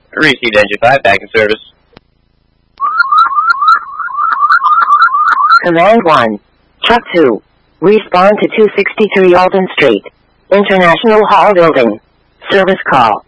Received engine 5, back in service. Command 1. Truck 2. Respond to 263 Alden Street. International Hall Building. Service call.